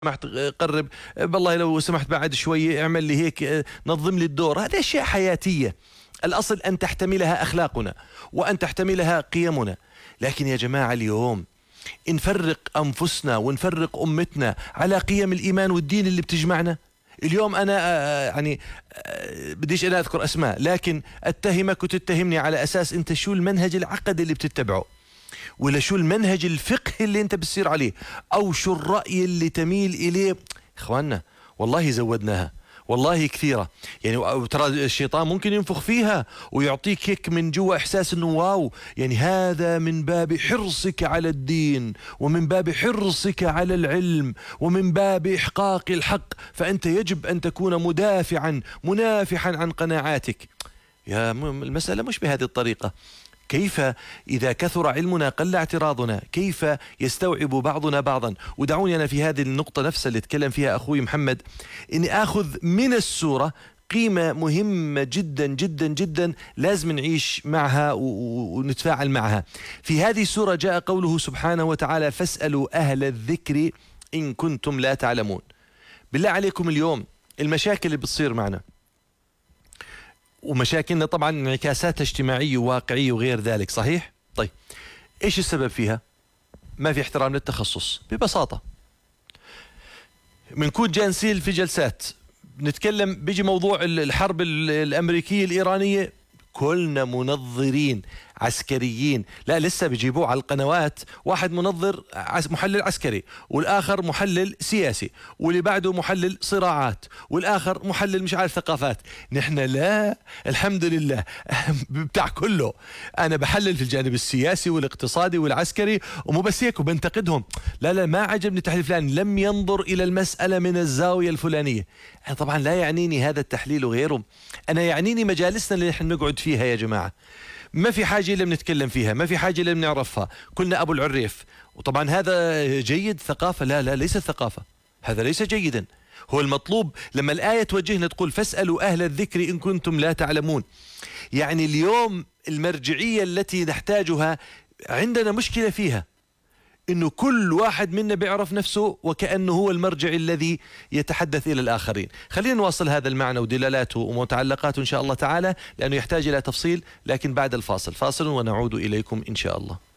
سمحت قرب، والله لو سمحت بعد شوية اعمل لي هيك، نظم لي الدور. هذه أشياء حياتية الأصل أن تحتملها أخلاقنا وأن تحتملها قيمنا. لكن يا جماعة اليوم نفرق أنفسنا ونفرق أمتنا على قيم الإيمان والدين اللي بتجمعنا. اليوم أنا بديش أنا أذكر أسماء، لكن أتهمك وتتهمني على أساس أنت شو المنهج العقدي اللي بتتبعه، ولا شو المنهج الفقهي اللي انت بتصير عليه، او شو الرأي اللي تميل اليه. اخواننا والله زودناها، والله كثيرة يعني. ترى الشيطان ممكن ينفخ فيها ويعطيك هيك من جوا احساس انه واو، يعني هذا من باب حرصك على الدين ومن باب حرصك على العلم ومن باب احقاق الحق، فانت يجب ان تكون منافحا عن قناعاتك. يا المسألة مش بهذه الطريقة. كيف إذا كثر علمنا قل اعتراضنا؟ كيف يستوعب بعضنا بعضا؟ ودعوني أنا في هذه النقطة نفسها اللي تكلم فيها أخوي محمد، إني أخذ من السورة قيمة مهمة جدا جدا جدا لازم نعيش معها ونتفاعل معها. في هذه السورة جاء قوله سبحانه وتعالى: فاسألوا أهل الذكر إن كنتم لا تعلمون. بالله عليكم اليوم المشاكل اللي بتصير معنا ومشاكلنا طبعا انعكاساتها اجتماعية وواقعية وغير ذلك، صحيح؟ طيب ايش السبب فيها؟ ما في احترام للتخصص ببساطة. بنكون جالسين في جلسات بنتكلم، بيجي موضوع الحرب الأمريكية الإيرانية، كلنا منظرين عسكريين. لا لسه بيجيبوه على القنوات، واحد منظر محلل عسكري، والآخر محلل سياسي، واللي بعده محلل صراعات، والآخر محلل مش عارف ثقافات. نحن لا الحمد لله بتاع كله. أنا بحلل في الجانب السياسي والاقتصادي والعسكري، ومو بس هيك وبنتقدهم. لا ما عجبني تحليل فلان، لم ينظر إلى المسألة من الزاوية الفلانية. أنا طبعا لا يعنيني هذا التحليل وغيره، أنا يعنيني مجالسنا اللي نحن نقعد فيها يا جماعة. ما في حاجة اللي بنتكلم فيها، ما في حاجة اللي بنعرفها، كلنا أبو العريف. وطبعا هذا جيد ثقافة؟ لا ليس ثقافة، هذا ليس جيدا. هو المطلوب لما الآية توجهنا تقول فاسألوا أهل الذكر إن كنتم لا تعلمون، يعني اليوم المرجعية التي نحتاجها عندنا مشكلة فيها، إنه كل واحد منا بيعرف نفسه وكأنه هو المرجع الذي يتحدث إلى الآخرين. خلينا نواصل هذا المعنى ودلالاته ومتعلقاته إن شاء الله تعالى، لأنه يحتاج إلى تفصيل، لكن بعد الفاصل. فاصل ونعود إليكم إن شاء الله.